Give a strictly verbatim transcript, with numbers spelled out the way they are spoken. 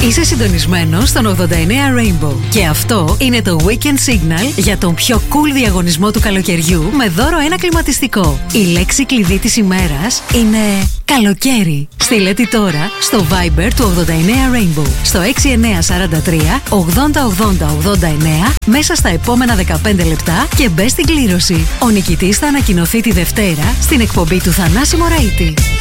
Είσαι συντονισμένος στον ογδόντα εννέα Rainbow. Και αυτό είναι το Weekend Signal για τον πιο cool διαγωνισμό του καλοκαιριού με δώρο ένα κλιματιστικό. Η λέξη κλειδί της ημέρας είναι καλοκαίρι. Στείλε τη τώρα στο Viber του ογδόντα εννέα Rainbow στο έξι εννέα τέσσερα τρία ογδόντα ογδόντα ογδόντα εννέα μέσα στα επόμενα δεκαπέντε λεπτά και μπες στην κλήρωση. Ο νικητής θα ανακοινωθεί τη Δευτέρα στην εκπομπή του Θανάση Μωραΐτη.